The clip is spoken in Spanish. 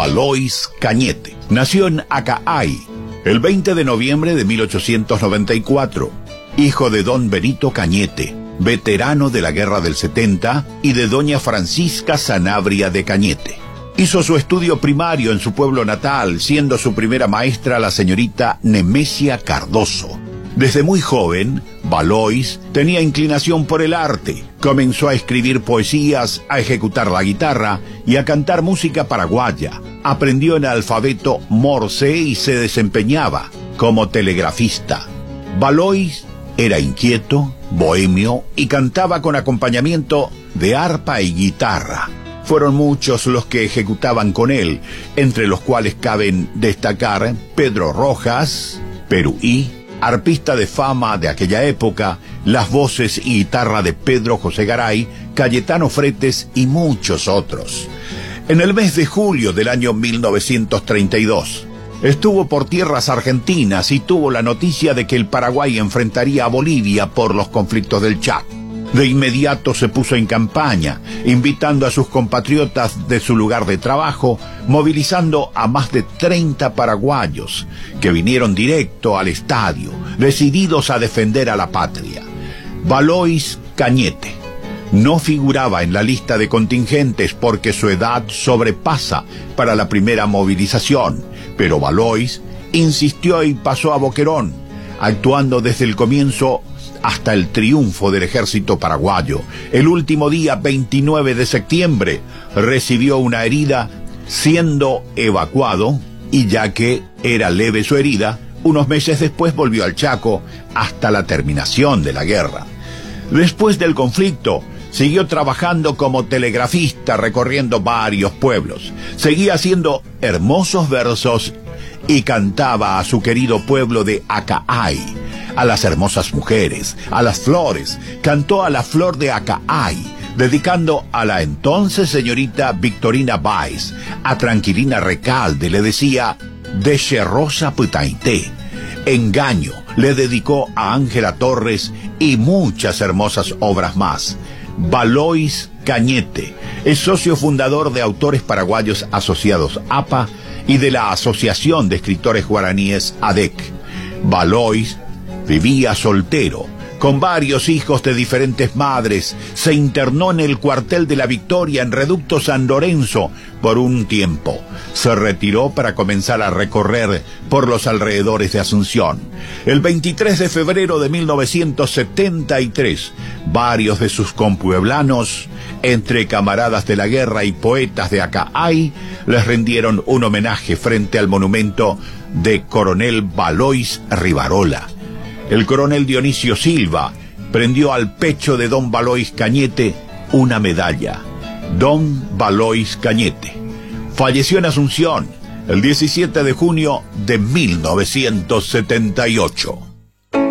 Valois Cañete. Nació en Acaay el 20 de noviembre de 1894, hijo de don Benito Cañete, veterano de la Guerra del 70, y de doña Francisca Sanabria de Cañete. Hizo su estudio primario en su pueblo natal, siendo su primera maestra la señorita Nemesia Cardoso. Desde muy joven, Valois tenía inclinación por el arte. Comenzó a escribir poesías, a ejecutar la guitarra y a cantar música paraguaya. Aprendió el alfabeto Morse y se desempeñaba como telegrafista. Valois era inquieto, bohemio y cantaba con acompañamiento de arpa y guitarra. Fueron muchos los que ejecutaban con él, entre los cuales caben destacar Pedro Rojas, Peruí, arpista de fama de aquella época, las voces y guitarra de Pedro José Garay, Cayetano Fretes y muchos otros. En el mes de julio del año 1932, estuvo por tierras argentinas y tuvo la noticia de que el Paraguay enfrentaría a Bolivia por los conflictos del Chad. De inmediato se puso en campaña, invitando a sus compatriotas de su lugar de trabajo, movilizando a más de 30 paraguayos, que vinieron directo al estadio, decididos a defender a la patria. Valois Cañete no figuraba en la lista de contingentes porque su edad sobrepasa para la primera movilización, pero Valois insistió y pasó a Boquerón, actuando desde el comienzo hasta el triunfo del ejército paraguayo. El último día, 29 de septiembre, recibió una herida, siendo evacuado, y ya que era leve su herida, unos meses después volvió al Chaco hasta la terminación de la guerra. Después del conflicto, siguió trabajando como telegrafista, recorriendo varios pueblos. Seguía haciendo hermosos versos y cantaba a su querido pueblo de Acaay, a las hermosas mujeres, a las flores. Cantó a la flor de Acaay, dedicando a la entonces señorita Victorina Báez. A Tranquilina Recalde le decía Deche Rosa Putaité. Engaño le dedicó a Ángela Torres y muchas hermosas obras más. Valois Cañete es socio fundador de Autores Paraguayos Asociados APA y de la Asociación de Escritores Guaraníes ADEC. Valois vivía soltero, con varios hijos de diferentes madres. Se internó en el cuartel de la Victoria en Reducto San Lorenzo por un tiempo. Se retiró para comenzar a recorrer por los alrededores de Asunción. El 23 de febrero de 1973, varios de sus compueblanos, entre camaradas de la guerra y poetas de Acaay, les rindieron un homenaje frente al monumento de Coronel Valois Rivarola. El coronel Dionisio Silva prendió al pecho de don Valois Cañete una medalla. Don Valois Cañete falleció en Asunción el 17 de junio de 1978.